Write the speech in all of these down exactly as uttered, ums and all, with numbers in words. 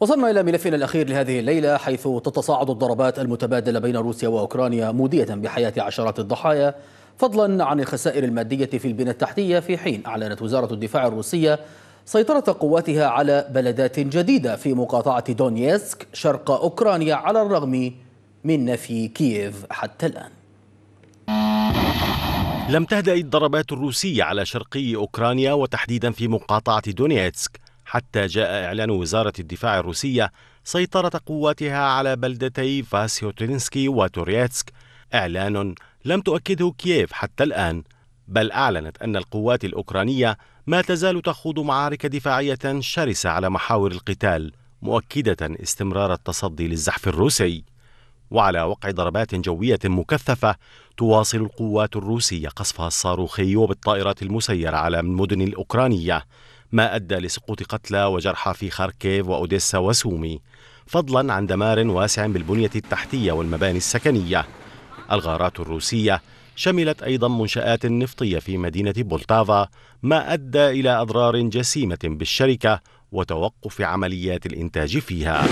وصلنا إلى ملفنا الأخير لهذه الليلة، حيث تتصاعد الضربات المتبادلة بين روسيا وأوكرانيا مودية بحياة عشرات الضحايا، فضلا عن الخسائر المادية في البنى التحتية، في حين أعلنت وزارة الدفاع الروسية سيطرة قواتها على بلدات جديدة في مقاطعة دونيتسك شرق أوكرانيا على الرغم من نفي كييف حتى الآن. لم تهدأ الضربات الروسية على شرقي أوكرانيا وتحديدا في مقاطعة دونيتسك حتى جاء إعلان وزارة الدفاع الروسية سيطرة قواتها على بلدتي فاسيوتينسكي وتوريتسك، إعلان لم تؤكده كييف حتى الآن، بل أعلنت أن القوات الأوكرانية ما تزال تخوض معارك دفاعية شرسة على محاور القتال، مؤكدة استمرار التصدي للزحف الروسي. وعلى وقع ضربات جوية مكثفة تواصل القوات الروسية قصفها الصاروخي وبالطائرات المسيرة على المدن الأوكرانية، ما أدى لسقوط قتلى وجرحى في خاركيف وأوديسا وسومي، فضلا عن دمار واسع بالبنية التحتية والمباني السكنية. الغارات الروسية شملت أيضا منشآت نفطية في مدينة بولتافا، ما أدى إلى أضرار جسيمة بالشركة وتوقف عمليات الإنتاج فيها.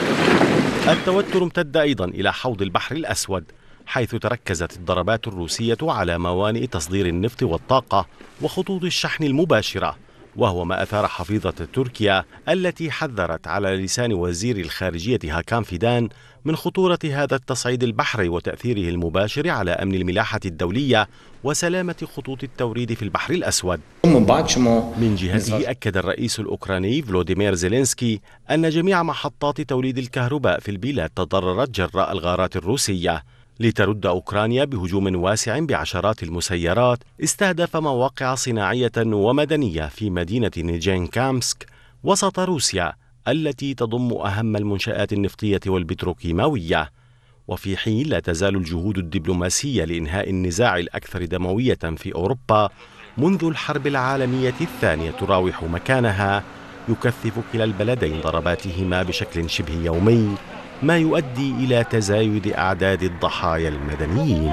التوتر امتد أيضا إلى حوض البحر الأسود، حيث تركزت الضربات الروسية على موانئ تصدير النفط والطاقة وخطوط الشحن المباشرة، وهو ما أثار حفيظة تركيا التي حذرت على لسان وزير الخارجية هاكان فيدان من خطورة هذا التصعيد البحري وتأثيره المباشر على أمن الملاحة الدولية وسلامة خطوط التوريد في البحر الأسود. من جهته أكد الرئيس الأوكراني فلوديمير زيلينسكي أن جميع محطات توليد الكهرباء في البلاد تضررت جراء الغارات الروسية، لترد أوكرانيا بهجوم واسع بعشرات المسيرات استهدف مواقع صناعية ومدنية في مدينة نيجينكامسك وسط روسيا التي تضم أهم المنشآت النفطية والبتروكيماوية. وفي حين لا تزال الجهود الدبلوماسية لإنهاء النزاع الأكثر دموية في أوروبا منذ الحرب العالمية الثانية تراوح مكانها، يكثف كلا البلدين ضرباتهما بشكل شبه يومي، ما يؤدي إلى تزايد أعداد الضحايا المدنيين.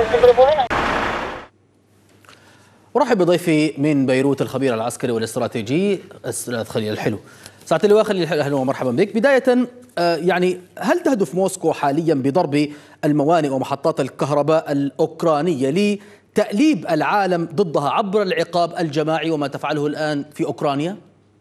أرحب بضيفي من بيروت الخبير العسكري والاستراتيجي الأستاذ خليل الحلو. سعادة اللواء خليل الحلو، أهلا ومرحبا بك. بداية يعني هل تهدف موسكو حاليا بضرب الموانئ ومحطات الكهرباء الأوكرانية لتأليب العالم ضدها عبر العقاب الجماعي وما تفعله الآن في أوكرانيا؟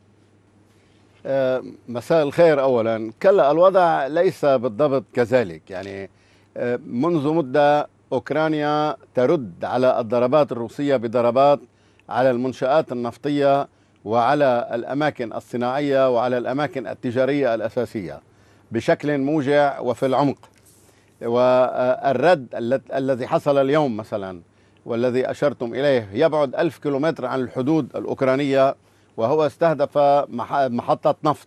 مساء الخير. أولا كلا، الوضع ليس بالضبط كذلك. يعني منذ مدة أوكرانيا ترد على الضربات الروسية بضربات على المنشآت النفطية وعلى الأماكن الصناعية وعلى الأماكن التجارية الأساسية بشكل موجع وفي العمق. والرد الذي حصل اليوم مثلا والذي أشرتم إليه يبعد ألف كيلومتر عن الحدود الأوكرانية، وهو استهدف محطة نفط،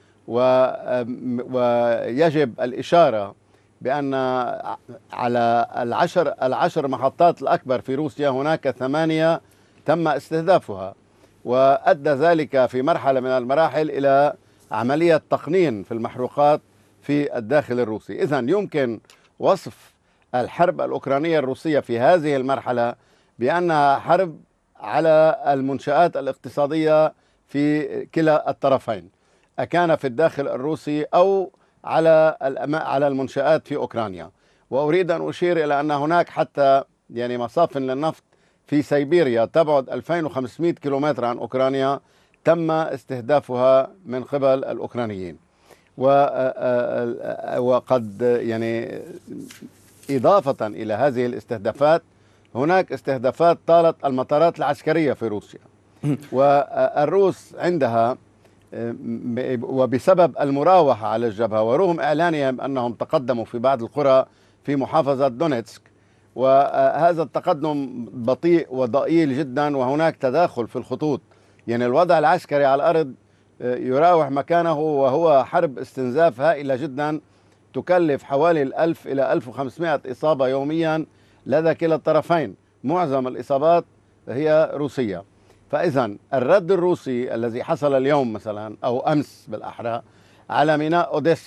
ويجب الإشارة بأن على العشر العشر محطات الأكبر في روسيا هناك ثمانية تم استهدافها، وأدى ذلك في مرحلة من المراحل إلى عملية تقنين في المحروقات في الداخل الروسي. إذن يمكن وصف الحرب الأوكرانية الروسية في هذه المرحلة بأنها حرب على المنشآت الاقتصادية في كلا الطرفين، أكان في الداخل الروسي أو على على المنشآت في أوكرانيا. وأريد أن أشير إلى أن هناك حتى يعني مصافن للنفط في سيبيريا تبعد ألفين وخمسمائة كيلومتر عن أوكرانيا تم استهدافها من قبل الأوكرانيين. وقد يعني إضافة إلى هذه الاستهدافات هناك استهدافات طالت المطارات العسكرية في روسيا، والروس عندها وبسبب المراوحة على الجبهة ورغم إعلانهم أنهم تقدموا في بعض القرى في محافظة دونيتسك، وهذا التقدم بطيء وضئيل جدا وهناك تداخل في الخطوط. يعني الوضع العسكري على الأرض يراوح مكانه، وهو حرب استنزاف هائلة جدا تكلف حوالي الألف إلى ألف وخمسمائة إصابة يوميا لدى كلا الطرفين، معظم الإصابات هي روسية. فإذا الرد الروسي الذي حصل اليوم مثلا أو أمس بالأحرى على ميناء أوديسا